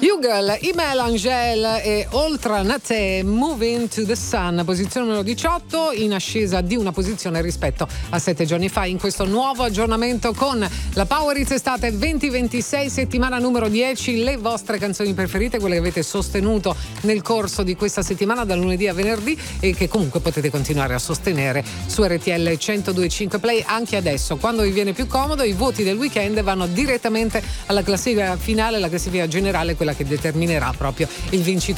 Hugel, Imel Angel e Oltranate, Moving to the Sun, posizione numero 18, in ascesa di una posizione rispetto a 7 giorni fa in questo nuovo aggiornamento con la Power Hits Estate 2026, settimana numero 10, le vostre canzoni preferite, quelle che avete sostenuto nel corso di questa settimana da lunedì a venerdì e che comunque potete continuare a sostenere su RTL 102.5 Play anche adesso, quando vi viene più comodo. I voti del weekend vanno direttamente alla classifica finale, la classifica generale, quella che determinerà proprio il vincitore